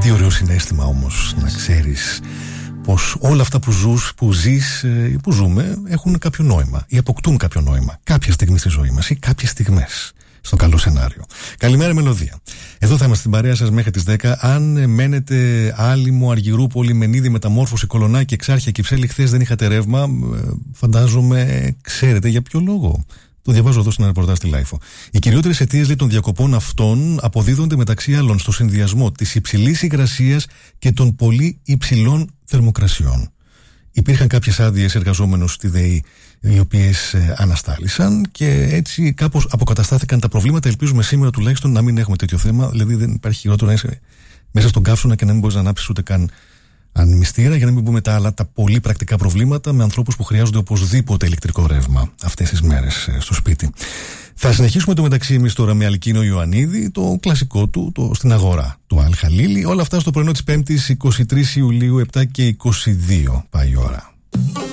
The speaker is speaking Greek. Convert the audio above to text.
Τι ωραίο συναίσθημα όμως να ξέρεις πως όλα αυτά που ζούμε έχουν κάποιο νόημα ή αποκτούν κάποιο νόημα κάποια στιγμή στη ζωή μας ή κάποιες στιγμές στο καλό σενάριο. Καλημέρα Μελωδία. Εδώ θα είμαστε στην παρέα σας μέχρι τις 10. Αν μένετε Άλυμο, Αργυρούπολη, Μενίδη, Μεταμόρφωση, Κολονάκι, Εξάρχεια, Κυψέλη, χθες δεν είχατε ρεύμα, φαντάζομαι ξέρετε για ποιο λόγο. Το διαβάζω εδώ στην ρεπορτάζ στη Λάιφο. Οι κυριότερες αιτίες των διακοπών αυτών αποδίδονται μεταξύ άλλων στο συνδυασμό της υψηλής υγρασίας και των πολύ υψηλών θερμοκρασιών. Υπήρχαν κάποιες άδειες εργαζόμενους στη ΔΕΗ οι οποίες αναστάλησαν και έτσι κάπως αποκαταστάθηκαν τα προβλήματα. Ελπίζουμε σήμερα τουλάχιστον να μην έχουμε τέτοιο θέμα. Δηλαδή δεν υπάρχει χειρότερο να είσαι μέσα στον καύσωνα και να μην μπορείς να ανάψεις ούτε καν ανεμιστήρα, για να μην πούμε τα άλλα τα πολύ πρακτικά προβλήματα με ανθρώπους που χρειάζονται οπωσδήποτε ηλεκτρικό ρεύμα αυτές τις μέρες στο σπίτι. Θα συνεχίσουμε το μεταξύ εμείς τώρα με Αλκίνο Ιωαννίδη, το κλασικό του, το στην αγορά του Αλ Χαλίλη. Όλα αυτά στο πρωινό της 5ης 23 Ιουλίου, 7 και 22 πάει η ώρα.